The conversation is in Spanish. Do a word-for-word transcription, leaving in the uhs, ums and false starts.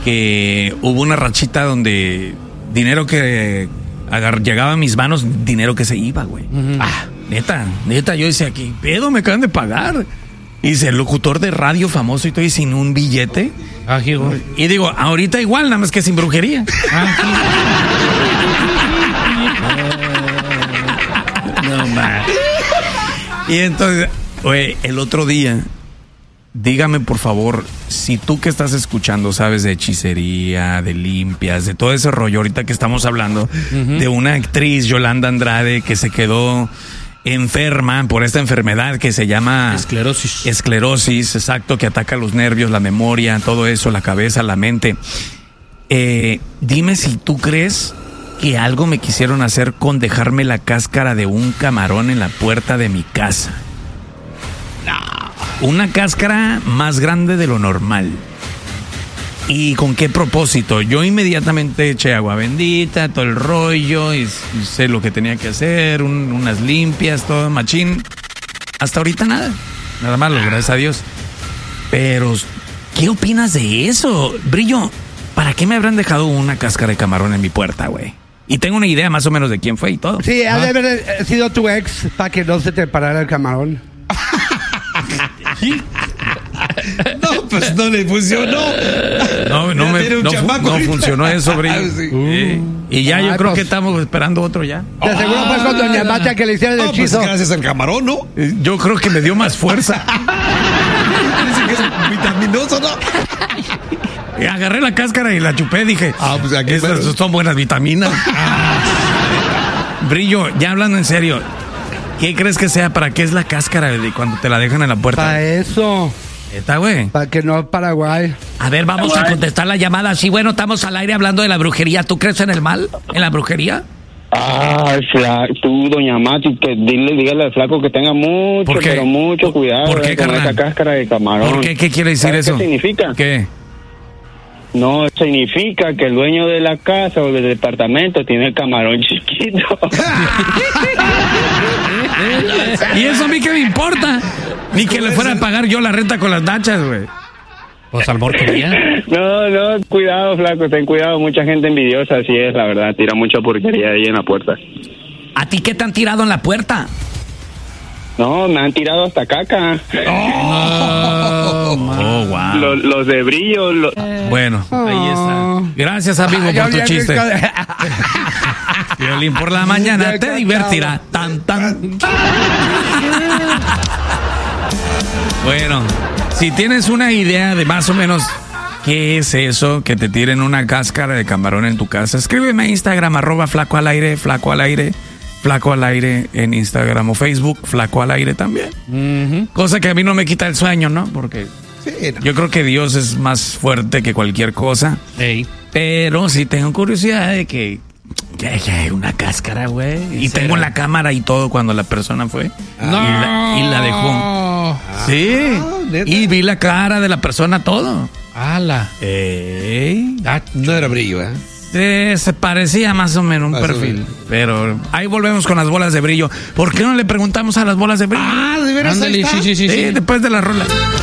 que hubo una rachita donde dinero que agar- llegaba a mis manos, dinero que se iba, güey. Uh-huh. Ah, neta, neta, yo decía, ¿qué pedo? Me acaban de pagar. Y dice, el locutor de radio famoso y estoy sin un billete. Ah, hijo. Y digo, ahorita igual, nada más que sin brujería. Ah, no, man. Y entonces, güey, el otro día, dígame por favor, si tú que estás escuchando sabes de hechicería, de limpias, de todo ese rollo, ahorita que estamos hablando, uh-huh. de una actriz, Yolanda Andrade, que se quedó enferma por esta enfermedad que se llama esclerosis. Esclerosis, exacto, que ataca los nervios, la memoria, todo eso, la cabeza, la mente. Eh, dime si tú crees que algo me quisieron hacer con dejarme la cáscara de un camarón en la puerta de mi casa. No. Una cáscara más grande de lo normal. ¿Y con qué propósito? Yo inmediatamente eché agua bendita, todo el rollo, y, y sé lo que tenía que hacer, un, unas limpias, todo machín. Hasta ahorita nada, nada malo, gracias a Dios. Pero, ¿qué opinas de eso? Brillo, ¿para qué me habrán dejado una cáscara de camarón en mi puerta, güey? Y tengo una idea más o menos de quién fue y todo. Sí, ha de haber sido tu ex para que no se te parara el camarón. No, pues no le funcionó. No, no, me, no, fu- no funcionó eso, Brillo. Sí. Uh. Y ya yo Ay, creo pues, que estamos esperando otro ya. De seguro fue con Doña Macha que le hicieron el no, hechizo. Pues gracias al camarón, ¿no? Yo creo que me dio más fuerza. Dice que es vitaminoso, ¿no? Y agarré la cáscara y la chupé, dije, ah, pues aquí estas bueno. son buenas vitaminas. Brillo, ya hablando en serio, ¿qué crees que sea? ¿Para qué es la cáscara de cuando te la dejan en la puerta? Para eso. ¿Está, güey? Para que no Paraguay. A ver, vamos Paraguay. a contestar la llamada. Sí, bueno, estamos al aire hablando de la brujería. ¿Tú crees en el mal? ¿En la brujería? Ah, fla- tú, doña Mati, que dile, dígale al flaco que tenga mucho, pero mucho cuidado ¿Por qué, eh, con carnal? esa cáscara de camarón. ¿Por qué? ¿Qué quiere decir ¿Sabes eso? ¿Qué significa? ¿Qué? No, significa que el dueño de la casa o del departamento tiene el camarón chiquito. ¿Y eso a mí qué me importa? Ni que le fuera a pagar yo la renta con las nachas, güey. Pues al quería. No, no, cuidado, flaco, ten cuidado. Mucha gente envidiosa, así es, la verdad. Tira mucha porquería ahí en la puerta. ¿A ti qué te han tirado en la puerta? No, me han tirado hasta caca. Oh, oh wow. Los, los de Brillo. Los... Bueno, oh. ahí está. Gracias, amigo, por tu chiste. Violín por la mañana te divertirá. Tan, tan. Bueno, si tienes una idea de más o menos qué es eso, que te tiren una cáscara de camarón en tu casa, escríbeme a Instagram, arroba flaco al aire, flaco al aire. Flaco al aire en Instagram o Facebook, Flaco al aire también. Uh-huh. Cosa que a mí no me quita el sueño, ¿no? Porque sí, no. yo creo que Dios es más fuerte que cualquier cosa. Hey. Pero sí tengo curiosidad de que, que, que hay una cáscara, güey. Y será? Tengo la cámara y todo cuando la persona fue. No. Y, la, y la dejó. Ah, sí. ¿Neta? Y vi la cara de la persona, todo. ¡Hala! Ey. Ah, no era Brillo, ¿eh? Eh, se parecía más o menos un más perfil, menos. Pero ahí volvemos con las bolas de brillo. ¿Por qué no le preguntamos a las bolas de brillo? Ah, de veras. Ándale, sí, sí, sí, sí, sí, después de la rola.